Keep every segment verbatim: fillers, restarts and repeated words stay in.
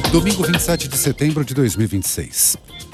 Domingo vinte e sete de setembro de dois mil e vinte e seis.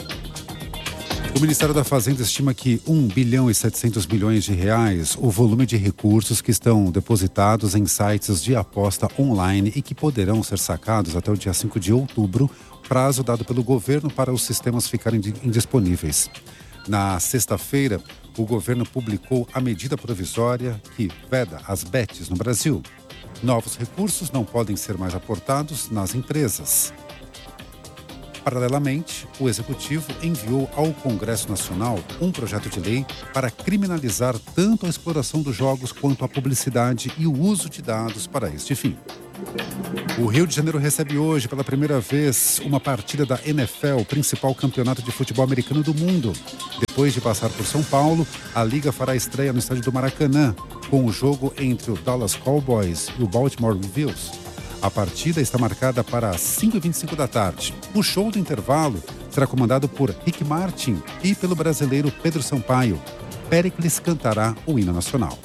O Ministério da Fazenda estima que um bilhão e setecentos milhões de reais o volume de recursos que estão depositados em sites de aposta online e que poderão ser sacados até o dia cinco de outubro, prazo dado pelo governo para os sistemas ficarem indisponíveis. Na sexta-feira, o governo publicou a medida provisória que veda as bets no Brasil. Novos recursos não podem ser mais aportados nas empresas. Paralelamente, o Executivo enviou ao Congresso Nacional um projeto de lei para criminalizar tanto a exploração dos jogos quanto a publicidade e o uso de dados para este fim. O Rio de Janeiro recebe hoje, pela primeira vez, uma partida da N F L, o principal campeonato de futebol americano do mundo. Depois de passar por São Paulo, a Liga fará estreia no estádio do Maracanã, com o jogo entre o Dallas Cowboys e o Baltimore Ravens. A partida está marcada para as cinco e vinte e cinco da tarde. O show do intervalo será comandado por Rick Martin e pelo brasileiro Pedro Sampaio. Péricles cantará o hino nacional.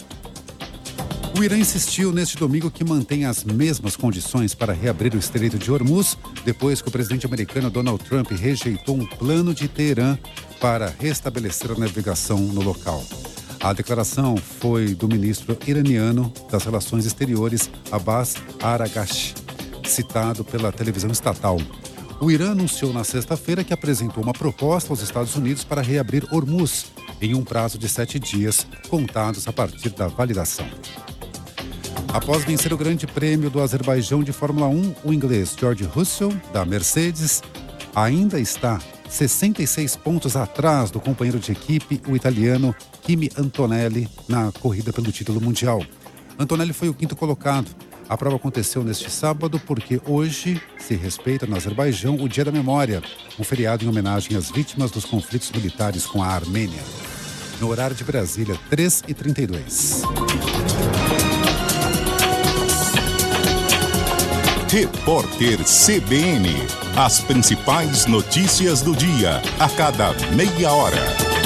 O Irã insistiu neste domingo que mantém as mesmas condições para reabrir o Estreito de Hormuz, depois que o presidente americano Donald Trump rejeitou um plano de Teherã para restabelecer a navegação no local. A declaração foi do ministro iraniano das Relações Exteriores, Abbas Araghchi, citado pela televisão estatal. O Irã anunciou na sexta-feira que apresentou uma proposta aos Estados Unidos para reabrir Hormuz em um prazo de sete dias, contados a partir da validação. Após vencer o Grande Prêmio do Azerbaijão de Fórmula um, o inglês George Russell, da Mercedes, ainda está sessenta e seis pontos atrás do companheiro de equipe, o italiano Kimi Antonelli, na corrida pelo título mundial. Antonelli foi o quinto colocado. A prova aconteceu neste sábado porque hoje se respeita no Azerbaijão o Dia da Memória, um feriado em homenagem às vítimas dos conflitos militares com a Armênia. No horário de Brasília, três e trinta e dois. Repórter C B N. As principais notícias do dia, a cada meia hora.